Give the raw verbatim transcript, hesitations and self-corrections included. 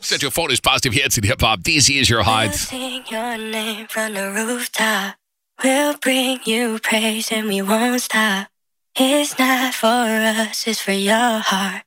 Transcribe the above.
Central Phone is positive hits in hip hop. D C is your We'll Hyde. sing your name from the rooftop. We'll bring you praise and we won't stop. It's not for us, it's for your heart.